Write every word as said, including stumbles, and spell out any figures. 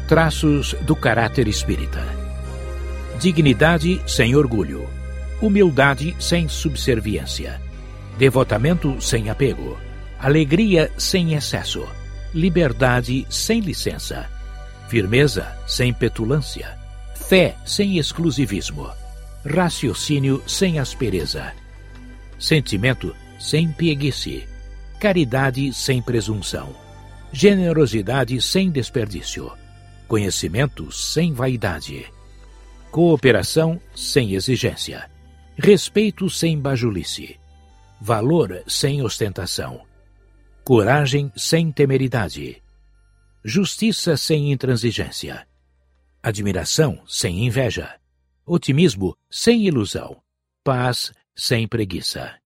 Traços do caráter espírita: dignidade sem orgulho, humildade sem subserviência, devotamento sem apego, alegria sem excesso, liberdade sem licença, firmeza sem petulância, fé sem exclusivismo, raciocínio sem aspereza, sentimento sem pieguice, caridade sem presunção, generosidade sem desperdício, conhecimento sem vaidade, cooperação sem exigência, respeito sem bajulice, valor sem ostentação, coragem sem temeridade, justiça sem intransigência, admiração sem inveja, otimismo sem ilusão, paz sem preguiça.